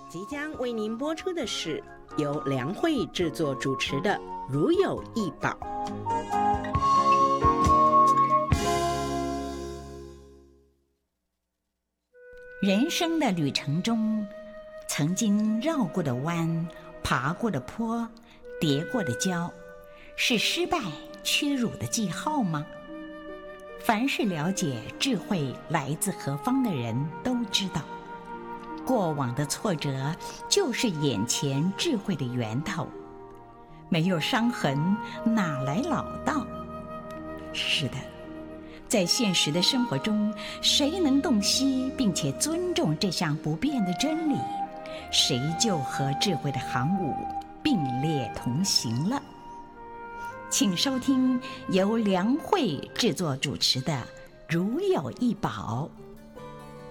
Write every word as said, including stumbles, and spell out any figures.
即将为您播出的是由梁慧制作主持的《如有一宝》。 人生的旅程中，曾经绕过的弯、爬过的坡、跌过的跤，是失败屈辱的记号吗？凡是了解智慧来自何方的人都知道，过往的挫折就是眼前智慧的源头。没有伤痕，哪来老道？是的，在现实的生活中，谁能洞悉并且尊重这项不变的真理，谁就和智慧的航母并列同行了。请收听由梁慧制作主持的《如有一宝》。